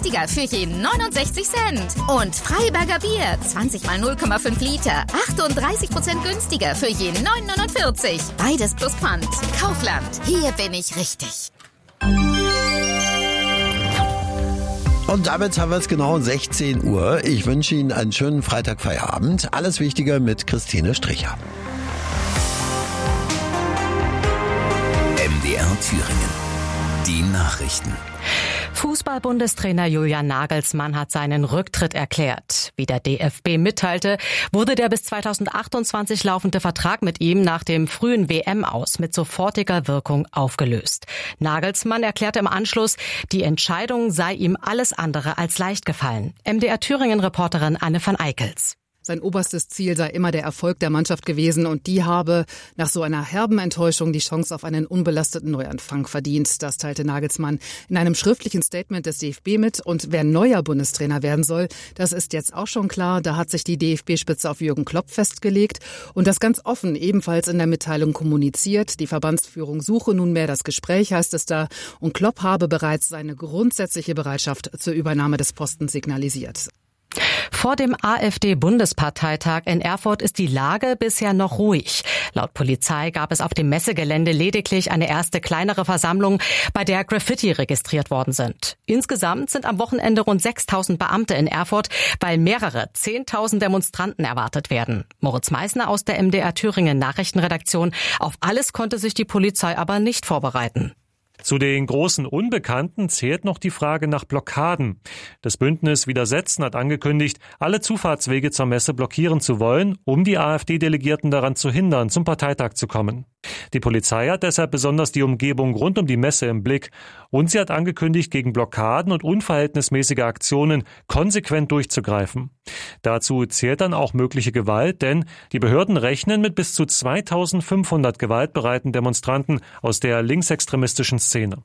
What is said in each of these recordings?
günstiger für je 69 Cent. Und Freiberger Bier, 20 mal 0,5 Liter, 38% günstiger für je 9,49. Beides plus Pfand. Kaufland, hier bin ich richtig. Und damit haben wir es genau 16 Uhr. Ich wünsche Ihnen einen schönen Freitagfeierabend. Alles Wichtige mit Christine Stricher. MDR Thüringen. Die Nachrichten. Fußball-Bundestrainer Julian Nagelsmann hat seinen Rücktritt erklärt. Wie der DFB mitteilte, wurde der bis 2028 laufende Vertrag mit ihm nach dem frühen WM-Aus mit sofortiger Wirkung aufgelöst. Nagelsmann erklärte im Anschluss, die Entscheidung sei ihm alles andere als leicht gefallen. MDR Thüringen-Reporterin Anne van Eickels. Sein oberstes Ziel sei immer der Erfolg der Mannschaft gewesen und die habe nach so einer herben Enttäuschung die Chance auf einen unbelasteten Neuanfang verdient. Das teilte Nagelsmann in einem schriftlichen Statement des DFB mit. Und wer neuer Bundestrainer werden soll, das ist jetzt auch schon klar. Da hat sich die DFB-Spitze auf Jürgen Klopp festgelegt und das ganz offen ebenfalls in der Mitteilung kommuniziert. Die Verbandsführung suche nunmehr das Gespräch, heißt es da. Und Klopp habe bereits seine grundsätzliche Bereitschaft zur Übernahme des Postens signalisiert. Vor dem AfD-Bundesparteitag in Erfurt ist die Lage bisher noch ruhig. Laut Polizei gab es auf dem Messegelände lediglich eine erste kleinere Versammlung, bei der Graffiti registriert worden sind. Insgesamt sind am Wochenende rund 6.000 Beamte in Erfurt, weil mehrere 10.000 Demonstranten erwartet werden. Moritz Meissner aus der MDR Thüringen Nachrichtenredaktion. Auf alles konnte sich die Polizei aber nicht vorbereiten. Zu den großen Unbekannten zählt noch die Frage nach Blockaden. Das Bündnis Widersetzen hat angekündigt, alle Zufahrtswege zur Messe blockieren zu wollen, um die AfD-Delegierten daran zu hindern, zum Parteitag zu kommen. Die Polizei hat deshalb besonders die Umgebung rund um die Messe im Blick und sie hat angekündigt, gegen Blockaden und unverhältnismäßige Aktionen konsequent durchzugreifen. Dazu zählt dann auch mögliche Gewalt, denn die Behörden rechnen mit bis zu 2.500 gewaltbereiten Demonstranten aus der linksextremistischen Szene.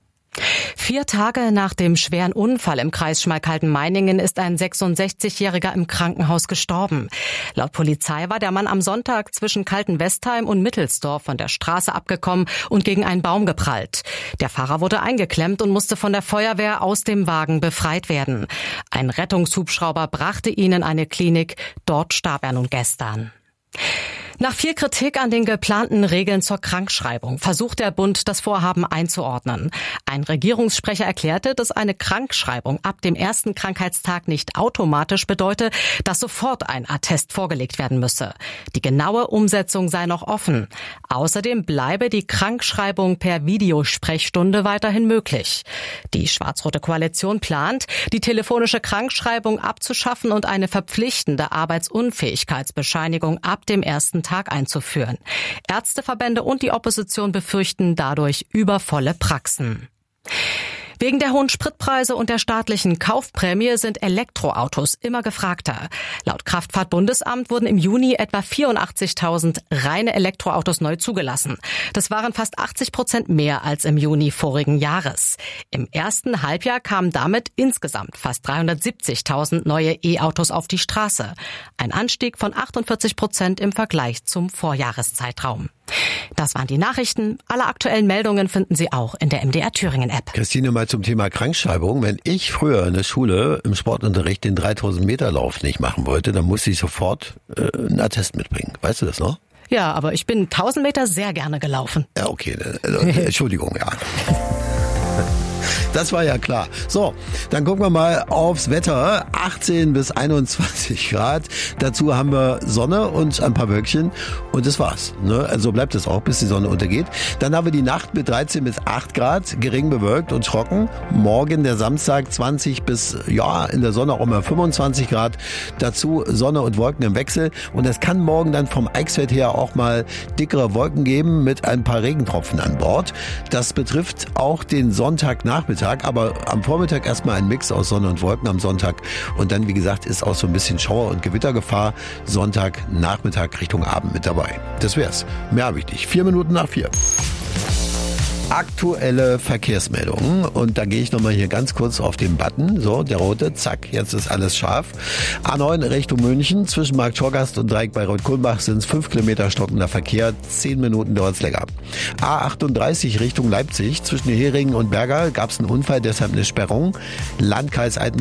4 Tage nach dem schweren Unfall im Kreis Schmalkalden-Meiningen ist ein 66-Jähriger im Krankenhaus gestorben. Laut Polizei war der Mann am Sonntag zwischen Kaltenwestheim und Mittelsdorf von der Straße abgekommen und gegen einen Baum geprallt. Der Fahrer wurde eingeklemmt und musste von der Feuerwehr aus dem Wagen befreit werden. Ein Rettungshubschrauber brachte ihn in eine Klinik. Dort starb er nun gestern. Nach viel Kritik an den geplanten Regeln zur Krankschreibung versucht der Bund, das Vorhaben einzuordnen. Ein Regierungssprecher erklärte, dass eine Krankschreibung ab dem ersten Krankheitstag nicht automatisch bedeute, dass sofort ein Attest vorgelegt werden müsse. Die genaue Umsetzung sei noch offen. Außerdem bleibe die Krankschreibung per Videosprechstunde weiterhin möglich. Die schwarz-rote Koalition plant, die telefonische Krankschreibung abzuschaffen und eine verpflichtende Arbeitsunfähigkeitsbescheinigung ab dem ersten Tag einzuführen. Ärzteverbände und die Opposition befürchten dadurch übervolle Praxen. Wegen der hohen Spritpreise und der staatlichen Kaufprämie sind Elektroautos immer gefragter. Laut Kraftfahrtbundesamt wurden im Juni etwa 84.000 reine Elektroautos neu zugelassen. Das waren fast 80% mehr als im Juni vorigen Jahres. Im ersten Halbjahr kamen damit insgesamt fast 370.000 neue E-Autos auf die Straße. Ein Anstieg von 48% im Vergleich zum Vorjahreszeitraum. Das waren die Nachrichten. Alle aktuellen Meldungen finden Sie auch in der MDR Thüringen App. Christine, mal zum Thema Krankschreibung. Wenn ich früher in der Schule im Sportunterricht den 3000 Meter Lauf nicht machen wollte, dann musste ich sofort einen Attest mitbringen. Weißt du das noch? Ja, aber ich bin 1000 Meter sehr gerne gelaufen. Ja, okay. Entschuldigung, ja. Das war ja klar. So, dann gucken wir mal aufs Wetter. 18 bis 21 Grad. Dazu haben wir Sonne und ein paar Wölkchen. Und das war's. Ne? Also bleibt es auch, bis die Sonne untergeht. Dann haben wir die Nacht mit 13 bis 8 Grad. Gering bewölkt und trocken. Morgen der Samstag 20 bis, in der Sonne auch mal 25 Grad. Dazu Sonne und Wolken im Wechsel. Und es kann morgen dann vom Eichsfeld her auch mal dickere Wolken geben mit ein paar Regentropfen an Bord. Das betrifft auch den Sonntagnachmittag. Aber am Vormittag erstmal ein Mix aus Sonne und Wolken am Sonntag. Und dann, wie gesagt, ist auch so ein bisschen Schauer- und Gewittergefahr Sonntagnachmittag Richtung Abend mit dabei. Das wär's. Mehr habe ich nicht. 4 Minuten nach 4. Aktuelle Verkehrsmeldungen. Und da gehe ich nochmal hier ganz kurz auf den Button. So, der rote. Zack, jetzt ist alles scharf. A9 Richtung München. Zwischen Markt Schorgast und Dreieck bei Reuth-Kulmbach sind es 5 Kilometer stockender Verkehr. 10 Minuten dauert es länger. A38 Richtung Leipzig. Zwischen Heringen und Berger gab es einen Unfall, deshalb eine Sperrung. Landkreis Altenburg